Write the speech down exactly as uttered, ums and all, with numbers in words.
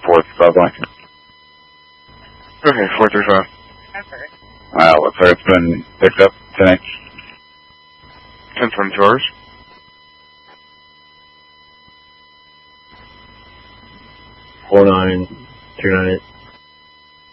fourth, South Line. Okay, four thirty-five. Uh, looks like it's been picked up, ten eight. ten from George. four nine two nine eight.